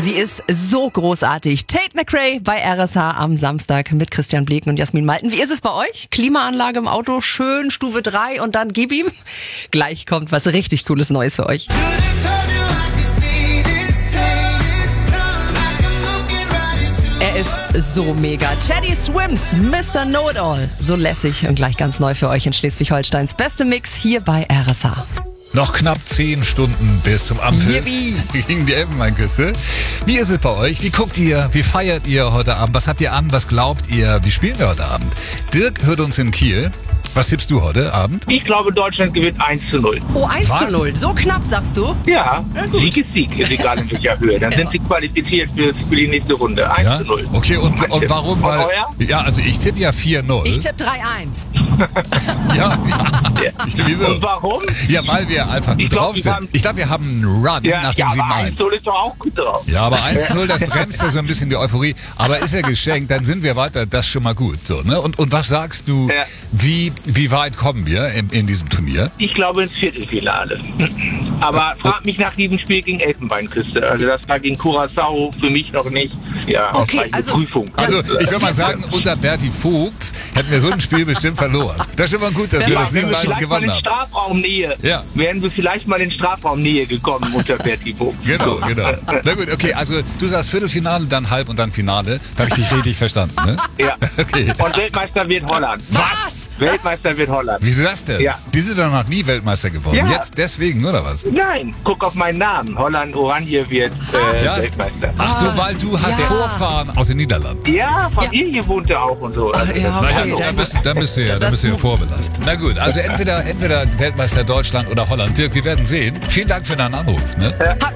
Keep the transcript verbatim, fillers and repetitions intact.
Sie ist so großartig. Tate McRae bei R S H am Samstag mit Christian Bleken und Jasmin Malten. Wie ist es bei euch? Klimaanlage im Auto, schön Stufe drei und dann gib ihm. Gleich kommt was richtig Cooles Neues für euch. Er ist so mega. Teddy Swims, Mister Know-It-All. So lässig und gleich ganz neu für euch in Schleswig-Holsteins beste Mix hier bei R S H. Noch knapp zehn Stunden bis zum Ampfiff Yippie. gegen die Elfenbeinküste. Wie ist es bei euch? Wie guckt ihr? Wie feiert ihr heute Abend? Was habt ihr an? Was glaubt ihr? Wie spielen wir heute Abend? Dirk hört uns in Kiel. Was tippst du heute Abend? Ich glaube, Deutschland gewinnt eins zu null. Oh, eins Was? zu null. So knapp, sagst du? Ja, Sieg ist Sieg, ist egal in welcher Höhe. Dann sind sie qualifiziert für, für die nächste Runde. eins Ja? zu null. Okay, und, Mein und Tipp. warum? Und Weil, euer? ja, also ich tippe ja vier null. Ich tippe drei eins. Ja, ja. Wieso? Und warum? Ja, weil wir einfach gut Ich glaub, drauf wir sind. haben- Ich glaube, wir haben einen Run Ja, nach dem ja, aber sieben eins eins. zu null ist doch auch gut drauf. Ja, aber eins zu null, das bremst ja so ein bisschen die Euphorie. Aber ist ja geschenkt, dann sind wir weiter, das ist schon mal gut. So, ne? und, und was sagst du, Ja. wie, wie weit kommen wir in, in diesem Turnier? Ich glaube ins Viertelfinale. Aber frag mich nach diesem Spiel gegen Elfenbeinküste. Also das war gegen Curaçao für mich noch nicht. Ja, Okay, das war eine also- Prüfung. Also ich würde mal sagen, unter Berti Vogts hätten wir so ein Spiel bestimmt verloren. Das ist schon mal gut, dass wir Ja, das wären sieben wir eins vielleicht mal gewonnen in haben. Strafraumnähe. Ja. Wären wir vielleicht mal in Strafraumnähe gekommen unter Berti Vogt. Genau, genau. Na gut, okay, also du sagst Viertelfinale, dann Halb und dann Finale. Da habe ich dich richtig verstanden, ne? Ja. Okay. Und Weltmeister wird Holland. Was? Weltmeister wird Holland. Wieso das denn? Ja. Die sind doch noch nie Weltmeister geworden. Ja. Jetzt deswegen, oder was? Nein, guck auf meinen Namen. Holland Oranje wird äh, Ja? Weltmeister. Ach so, weil du hast Ja. Vorfahren aus den Niederlanden. Ja, Familie wohnte auch und so. Also, ja, das- okay. Naja, dann dann- bist, dann bist du ja, dann das bist du ja mu- vorbelastet. Na gut, also entweder, entweder Weltmeister Deutschland oder Holland. Dirk, wir werden sehen. Vielen Dank für deinen Anruf. Ne?